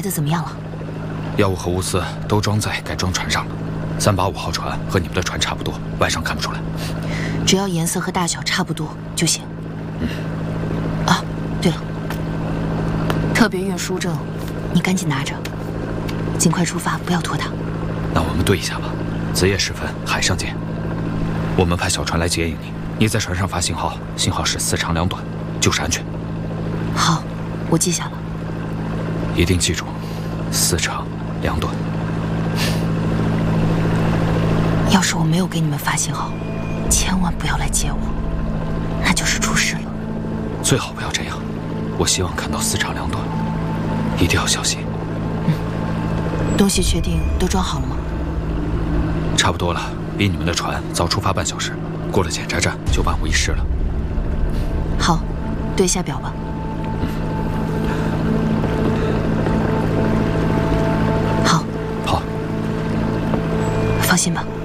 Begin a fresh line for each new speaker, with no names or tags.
的怎么样了？
药物和钨丝都装在改装船上了。385号船和你们的船差不多，外伤看不出来。
只要颜色和大小差不多就行。啊，对了，特别运输证，你赶紧拿着，尽快出发，不要拖沓。
那我们对一下吧。子夜时分，海上见。我们派小船来接应你，你在船上发信号，信号是4长2短，就是安全。
好，我记下了。
一定记住，4长2短。
要是我没有给你们发信号，千万不要来接我，那就是出事了。
最好不要这样，我希望看到4长2短，一定要小心。
东西确定都装好了吗？
差不多了，比你们的船早出发半小时，过了检查站就万无一失了。
好，对一下表吧。好，
好，
放心吧。